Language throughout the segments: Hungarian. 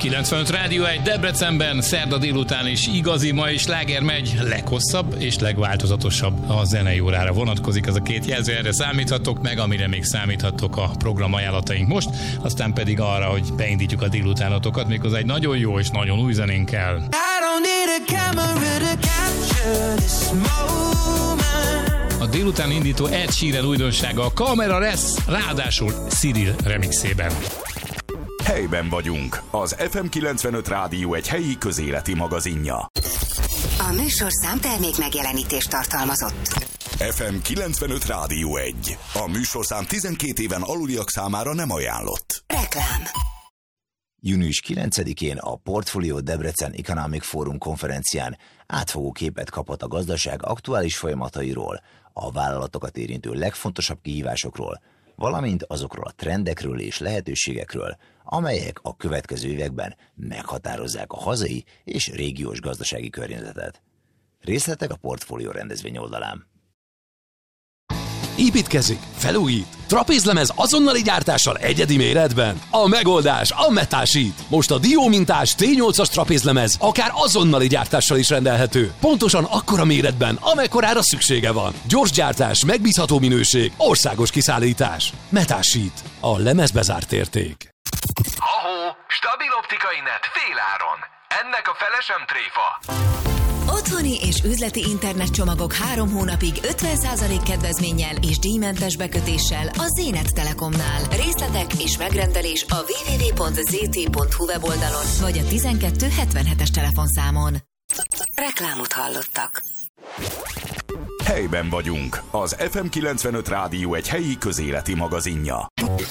95 Rádió 1 Debrecenben, szerda délután is igazi mai sláger megy, leghosszabb és legváltozatosabb a zenei órára vonatkozik. Ez a két jelző, erre számíthatok, meg amire még számíthatok a programajánlataink most, aztán pedig arra, hogy beindítjuk a délutánotokat, méghozzá egy nagyon jó és nagyon új zenénkkel. A délután indító Ed Sheeran újdonsága a Camera lesz, ráadásul Cyril remixében. Helyben vagyunk. Az FM 95 Rádió egy helyi közéleti magazinja. A műsorszám termék megjelenítést tartalmazott. FM 95 Rádió 1. A műsorszám 12 éven aluliak számára nem ajánlott. Reklám. Június 9-én a Portfolio Debrecen Economic Forum konferencián átfogó képet kapott a gazdaság aktuális folyamatairól, a vállalatokat érintő legfontosabb kihívásokról, valamint azokról a trendekről és lehetőségekről, amelyek a következő években meghatározzák a hazai és régiós gazdasági környezetet. Részletek a Portfolio rendezvény oldalán. Építkezik, felújít, trapézlemez azonnali gyártással egyedi méretben. A megoldás a Metal Sheet. Most a diómintás T8-as trapézlemez akár azonnali gyártással is rendelhető. Pontosan akkora méretben, amekkorára szüksége van. Gyors gyártás, megbízható minőség, országos kiszállítás. Metal Sheet. A lemezbe zárt érték. Ahó, stabil optikai net féláron. Ennek a fele sem tréfa. Otthoni és üzleti internetcsomagok 3 hónapig 50% kedvezménnyel és díjmentes bekötéssel a Zénet Telekomnál. Részletek és megrendelés a www.zt.hu weboldalon vagy a 1277-es telefonszámon. Reklámot hallottak. Helyben vagyunk. Az FM 95 Rádió egy helyi közéleti magazinja.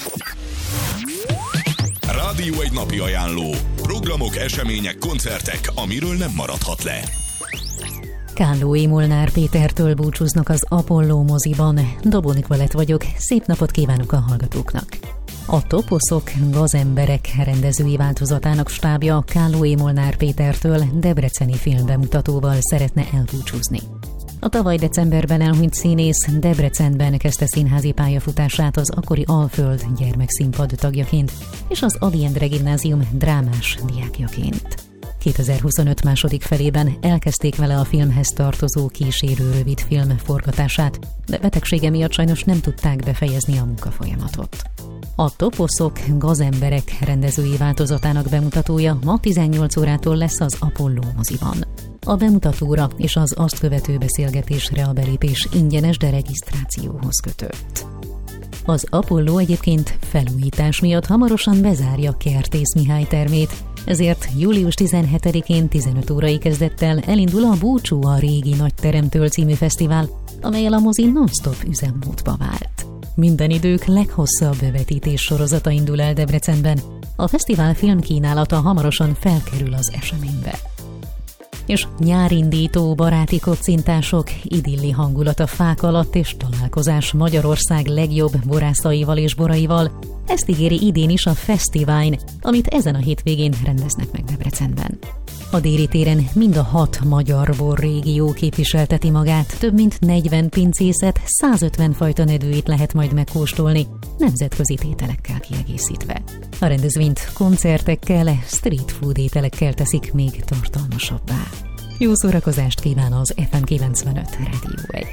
Rádió egy napi ajánló. Programok, események, koncertek, amiről nem maradhat le. Kállói Molnár Pétertől búcsúznak az Apollo moziban. Dobó Nikolett vagyok, szép napot kívánok a hallgatóknak. A Toposzok gazemberek rendezői változatának stábja Kállói Molnár Pétertől debreceni filmbemutatóval szeretne elbúcsúzni. A tavaly decemberben elhunyt színész Debrecenben kezdte színházi pályafutását az akkori Alföld gyermekszínpad tagjaként és az Ady Endre Gimnázium drámás diákjaként. 2025 második felében elkezdték vele a filmhez tartozó kísérő rövidfilm forgatását, de betegsége miatt sajnos nem tudták befejezni a munkafolyamatot. A Toposzok gazemberek rendezői változatának bemutatója ma 18 órától lesz az Apollo moziban. A bemutatóra és az azt követő beszélgetésre a belépés ingyenes, de regisztrációhoz kötött. Az Apollo egyébként felújítás miatt hamarosan bezárja Kertész Mihály termét, ezért július 17-én 15 órai kezdettel elindul a Búcsú a régi nagy teremtől című fesztivál, amellyel a mozi non-stop üzemmódba vált. Minden idők leghosszabb vetítés sorozata indul el Debrecenben. A fesztivál filmkínálata hamarosan felkerül az eseménybe. És nyárindító baráti kocintások, idilli hangulat a fák alatt és találkozás Magyarország legjobb borászaival és boraival. Ezt ígéri idén is a Fesztiváln, amit ezen a hétvégén rendeznek meg Debrecenben. A déli téren mind a 6 magyar borrégió képviselteti magát, több mint 40 pincészet, 150 fajta nedűit lehet majd megkóstolni, nemzetközi tételekkel kiegészítve. A rendezvényt koncertekkel, street food ételekkel teszik még tartalmasabbá. Jó szórakozást kíván az FM 95 Rádió 1.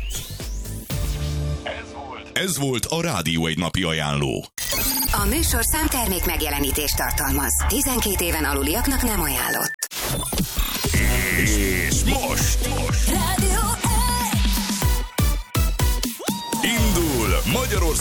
Ez volt a Rádió egy napi ajánló. A műsorszám termék megjelenítést tartalmaz. 12 éven aluliaknak nem ajánlott. És most Rádió 1. indul Magyarország